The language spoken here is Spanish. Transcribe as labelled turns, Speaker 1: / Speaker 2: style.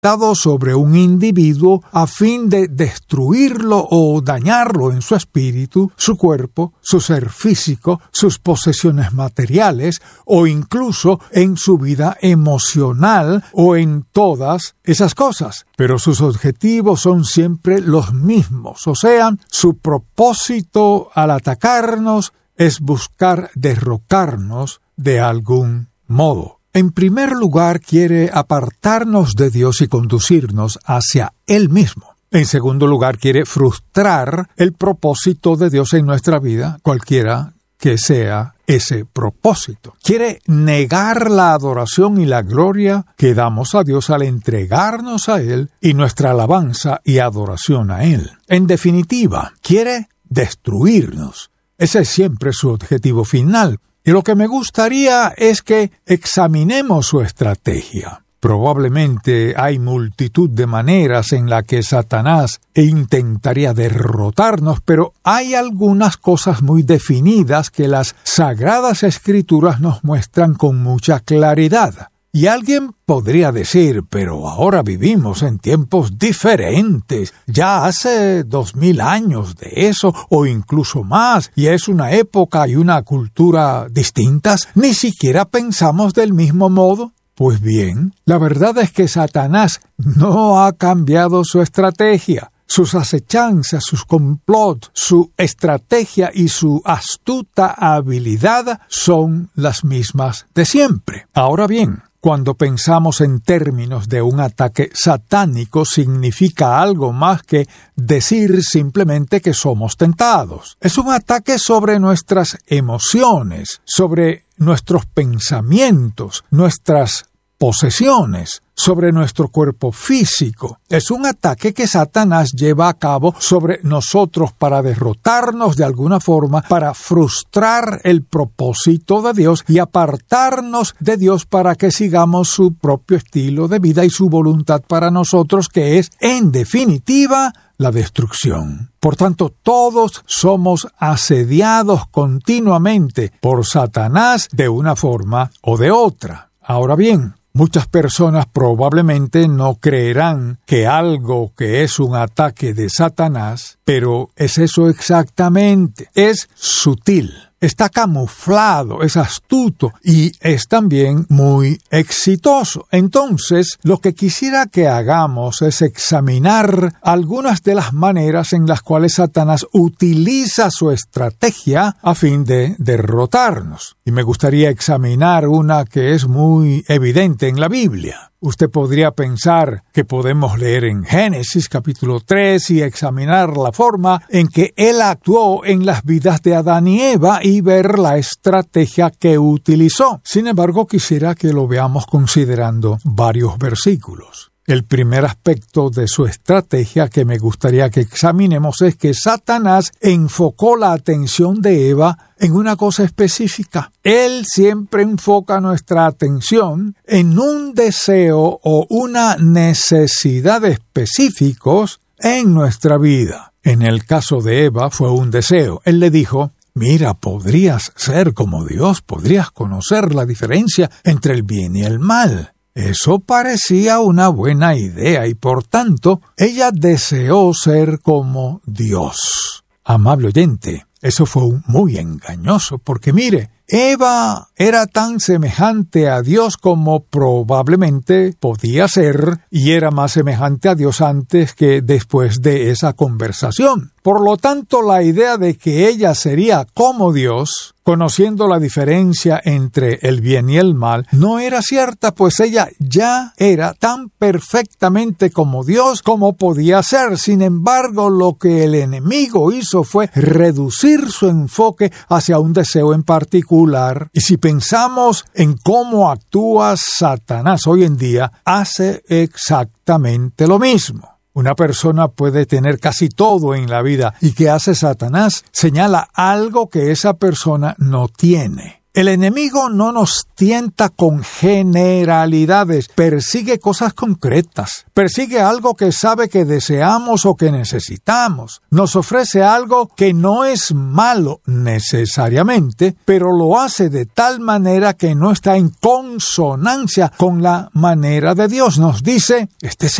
Speaker 1: proyectado sobre un individuo a fin de destruirlo o dañarlo en su espíritu, su cuerpo, su ser físico, sus posesiones materiales o incluso en su vida emocional o en todas esas cosas. Pero sus objetivos son siempre los mismos, o sea, su propósito al atacarnos es buscar derrocarnos de algún modo. En primer lugar, quiere apartarnos de Dios y conducirnos hacia Él mismo. En segundo lugar, quiere frustrar el propósito de Dios en nuestra vida, cualquiera que sea ese propósito. Quiere negar la adoración y la gloria que damos a Dios al entregarnos a Él y nuestra alabanza y adoración a Él. En definitiva, quiere destruirnos. Ese es siempre su objetivo final. Y lo que me gustaría es que examinemos su estrategia. Probablemente hay multitud de maneras en las que Satanás intentaría derrotarnos, pero hay algunas cosas muy definidas que las Sagradas Escrituras nos muestran con mucha claridad. Y alguien podría decir, pero ahora vivimos en tiempos diferentes, ya hace 2000 años de eso, o incluso más, y es una época y una cultura distintas, ni siquiera pensamos del mismo modo. Pues bien, la verdad es que Satanás no ha cambiado su estrategia. Sus acechanzas, sus complots, su estrategia y su astuta habilidad son las mismas de siempre. Ahora bien, cuando pensamos en términos de un ataque satánico, significa algo más que decir simplemente que somos tentados. Es un ataque sobre nuestras emociones, sobre nuestros pensamientos, nuestras posesiones, sobre nuestro cuerpo físico. Es un ataque que Satanás lleva a cabo sobre nosotros para derrotarnos de alguna forma, para frustrar el propósito de Dios y apartarnos de Dios para que sigamos su propio estilo de vida y su voluntad para nosotros, que es, en definitiva, la destrucción. Por tanto, todos somos asediados continuamente por Satanás de una forma o de otra. Ahora bien, muchas personas probablemente no creerán que algo que es un ataque de Satanás, pero es eso exactamente. Es sutil, está camuflado, es astuto y es también muy exitoso. Entonces, lo que quisiera que hagamos es examinar algunas de las maneras en las cuales Satanás utiliza su estrategia a fin de derrotarnos. Y me gustaría examinar una que es muy evidente en la Biblia. Usted podría pensar que podemos leer en Génesis capítulo 3 y examinar la forma en que él actuó en las vidas de Adán y Eva y ver la estrategia que utilizó. Sin embargo, quisiera que lo veamos considerando varios versículos. El primer aspecto de su estrategia que me gustaría que examinemos es que Satanás enfocó la atención de Eva en una cosa específica. Él siempre enfoca nuestra atención en un deseo o una necesidad específicos en nuestra vida. En el caso de Eva fue un deseo. Él le dijo: mira, podrías ser como Dios, podrías conocer la diferencia entre el bien y el mal. Eso parecía una buena idea y por tanto ella deseó ser como Dios. Amable oyente, eso fue muy engañoso porque mire, Eva era tan semejante a Dios como probablemente podía ser y era más semejante a Dios antes que después de esa conversación. Por lo tanto, la idea de que ella sería como Dios, conociendo la diferencia entre el bien y el mal, no era cierta, pues ella ya era tan perfectamente como Dios como podía ser. Sin embargo, lo que el enemigo hizo fue reducir su enfoque hacia un deseo en particular. Y si pensamos en cómo actúa Satanás hoy en día, hace exactamente lo mismo. Una persona puede tener casi todo en la vida. ¿Y qué hace Satanás? Señala algo que esa persona no tiene. El enemigo no nos tienta con generalidades, persigue cosas concretas, persigue algo que sabe que deseamos o que necesitamos. Nos ofrece algo que no es malo necesariamente, pero lo hace de tal manera que no está en consonancia con la manera de Dios. Nos dice, este es